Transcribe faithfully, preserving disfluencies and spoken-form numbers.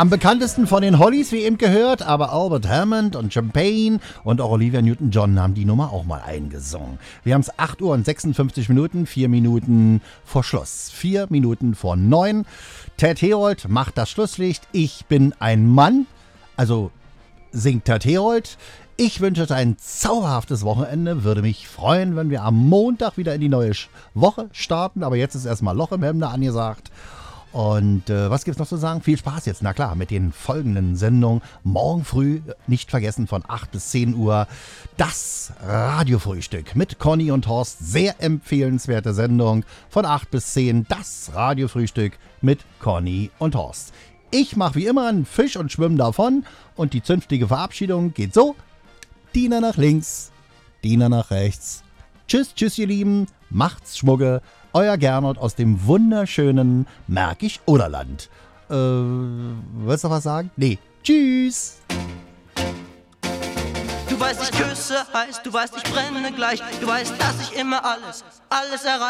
Am bekanntesten von den Hollies, wie eben gehört, aber Albert Hammond und Champagne und auch Olivia Newton-John haben die Nummer auch mal eingesungen. Wir haben es acht Uhr und sechsundfünfzig Minuten, vier Minuten vor Schluss, vier Minuten vor neun. Ted Herold macht das Schlusslicht. Ich bin ein Mann, also singt Ted Herold. Ich wünsche euch ein zauberhaftes Wochenende. Würde mich freuen, wenn wir am Montag wieder in die neue Woche starten. Aber jetzt ist erstmal Loch im Hemde angesagt. Und äh, was gibt's noch zu sagen? Viel Spaß jetzt, na klar, mit den folgenden Sendungen. Morgen früh, nicht vergessen, von acht bis zehn Uhr, das Radiofrühstück mit Conny und Horst. Sehr empfehlenswerte Sendung. Von acht bis zehn, das Radiofrühstück mit Conny und Horst. Ich mache wie immer einen Fisch und schwimme davon. Und die zünftige Verabschiedung geht so. Diener nach links, Diener nach rechts. Tschüss, tschüss, ihr Lieben. Macht's Schmucke. Euer Gernot aus dem wunderschönen Märkisch-Oderland. Äh, willst du noch was sagen? Nee. Tschüss. Du weißt, ich küsse heiß, du weißt, ich brenne gleich. Du weißt, dass ich immer alles, alles erreiche.